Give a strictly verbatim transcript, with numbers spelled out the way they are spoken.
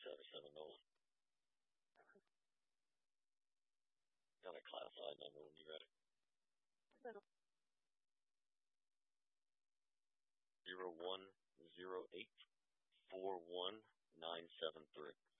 seven seven Nolan. Got a class I number when you're ready. Zero one zero eight four one nine seven three.